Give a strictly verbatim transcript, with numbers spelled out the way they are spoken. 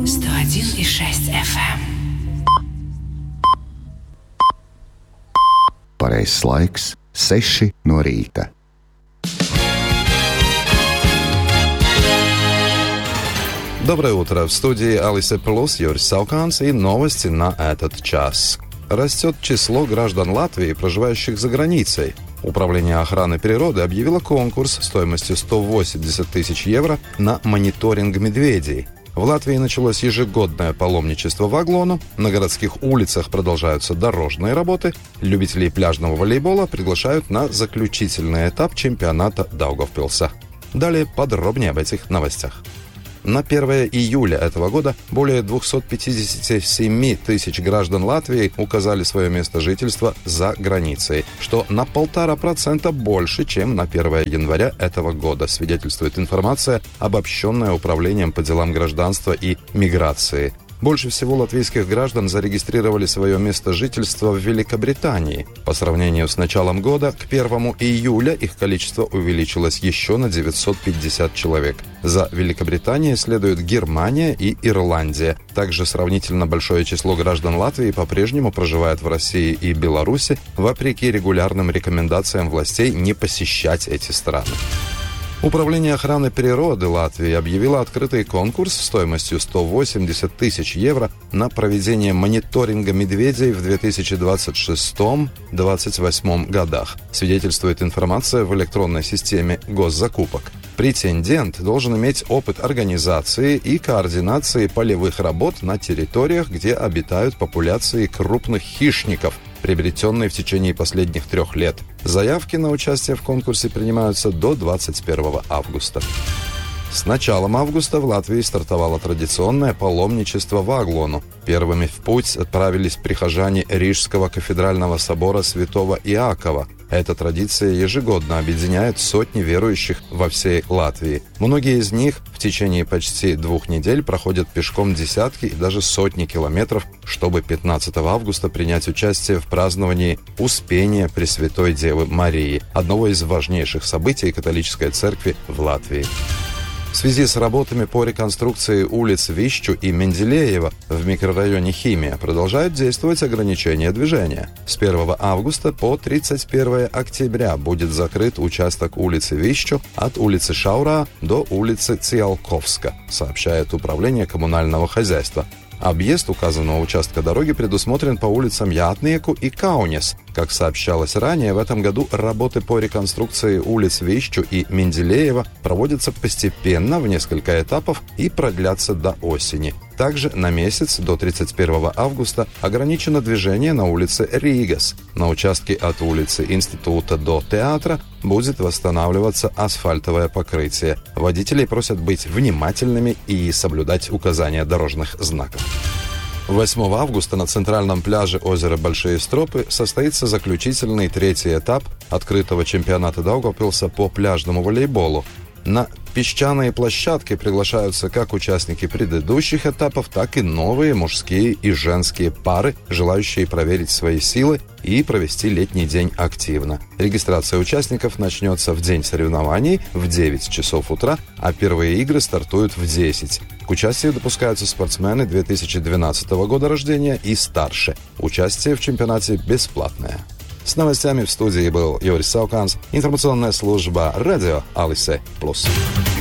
сто один и шесть эф эм. Pareizais laiks - seši no rīta. Доброе утро. В студии Алисе Плюс, Юрий Сауканс и новости на этот час. Растет число граждан Латвии, проживающих за границей. Управление охраны природы объявило конкурс стоимостью сто восемьдесят тысяч евро на мониторинг медведей. В Латвии началось ежегодное паломничество в Аглону, на городских улицах продолжаются дорожные работы, любителей пляжного волейбола приглашают на заключительный этап чемпионата Даугавпилса. Далее подробнее об этих новостях. На первое июля этого года более двести пятьдесят семь тысяч граждан Латвии указали свое место жительства за границей, что на полтора процента больше, чем на первое января этого года, свидетельствует информация, обобщенная Управлением по делам гражданства и миграции. Больше всего латвийских граждан зарегистрировали свое место жительства в Великобритании. По сравнению с началом года, к первому июля их количество увеличилось еще на девятьсот пятьдесят человек. За Великобританией следуют Германия и Ирландия. Также сравнительно большое число граждан Латвии по-прежнему проживает в России и Беларуси, вопреки регулярным рекомендациям властей не посещать эти страны. Управление охраны природы Латвии объявило открытый конкурс стоимостью сто восемьдесят тысяч евро на проведение мониторинга медведей в две тысячи двадцать шестом — две тысячи двадцать восьмом годах, свидетельствует информация в электронной системе госзакупок. Претендент должен иметь опыт организации и координации полевых работ на территориях, где обитают популяции крупных хищников, приобретенные в течение последних трех лет. Заявки на участие в конкурсе принимаются до двадцать первого августа. С началом августа в Латвии стартовало традиционное паломничество в Аглону. Первыми в путь отправились прихожане Рижского кафедрального собора святого Иакова. Эта традиция ежегодно объединяет сотни верующих во всей Латвии. Многие из них в течение почти двух недель проходят пешком десятки и даже сотни километров, чтобы пятнадцатого августа принять участие в праздновании Успения Пресвятой Девы Марии, одного из важнейших событий католической церкви в Латвии. В связи с работами по реконструкции улиц Вищу и Менделеева в микрорайоне Химия продолжают действовать ограничения движения. С первого августа по тридцать первое октября будет закрыт участок улицы Вищу от улицы Шаура до улицы Циолковска, сообщает Управление коммунального хозяйства. Объезд указанного участка дороги предусмотрен по улицам Ятnieku и Каунес. Как сообщалось ранее, в этом году работы по реконструкции улиц Вищу и Менделеева проводятся постепенно в несколько этапов и продлятся до осени. Также на месяц до тридцать первого августа ограничено движение на улице Ригас. На участке от улицы Института до театра будет восстанавливаться асфальтовое покрытие. Водителей просят быть внимательными и соблюдать указания дорожных знаков. восьмого августа на центральном пляже озера Большие Стропы состоится заключительный третий этап открытого чемпионата Даугавпилса по пляжному волейболу. На песчаные площадки приглашаются как участники предыдущих этапов, так и новые мужские и женские пары, желающие проверить свои силы и провести летний день активно. Регистрация участников начнется в день соревнований в девять часов утра, а первые игры стартуют в десять. К участию допускаются спортсмены две тысячи двенадцатого года рождения и старше. Участие в чемпионате бесплатное. С новостями в студии был Юрий Сауканс, информационная служба радио Алисе Плюс.